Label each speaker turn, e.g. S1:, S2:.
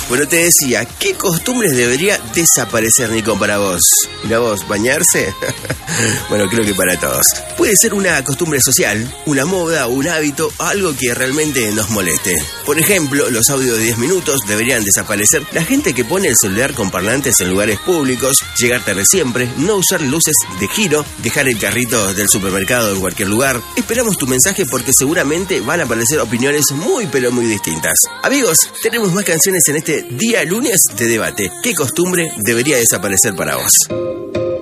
S1: Bueno, te decía, ¿qué costumbres debería desaparecer, Nico, para vos? ¿Mirá vos, bañarse? Bueno, creo que para todos. Puede ser una costumbre social, una moda, un hábito, algo que realmente nos moleste. Por ejemplo, los audios de 10 minutos deberían desaparecer. La gente que pone el celular con parlantes en lugares públicos, llegar tarde siempre, no usar luces de giro, dejar el carrito del supermercado en cualquier lugar. Esperamos tu mensaje porque seguramente van a aparecer opiniones muy pero muy distintas. Amigos, tenemos más canciones en este día lunes de debate. ¿Qué costumbre debería desaparecer para vos?